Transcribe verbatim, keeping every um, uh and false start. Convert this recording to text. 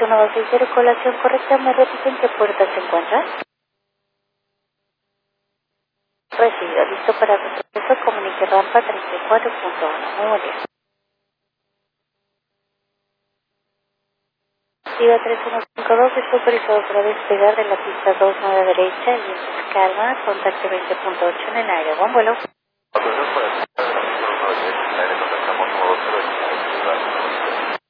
siete uno dos seis cero, colación correcta. ¿Me repite en qué puerta se encuentra? Recibido, listo para proceso. Comunique rampa treinta y cuatro punto uno. Muy buen día. Viva tres uno cinco dos, es autorizado para despegar de la pista dos nueve derecha, y es calma, contacto veinte punto ocho en el aire. Buen vuelo. Autorización para el aire, contactamos nueve cero.